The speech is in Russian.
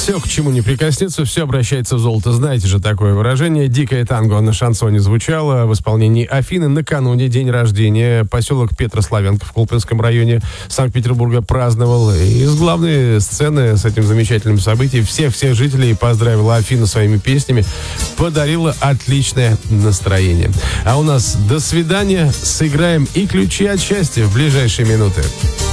Все, к чему не прикоснется, все обращается в золото. Знаете же такое выражение. «Дикое танго» на шансоне звучало в исполнении Афины. Накануне день рождения. Поселок Петрославянка в Колпинском районе Санкт-Петербурга праздновал. И с главной сцены, с этим замечательным событием, всех жителей поздравила Афина своими песнями. Подарила отличное настроение. А у нас до свидания. Сыграем и ключи от счастья в ближайшие минуты.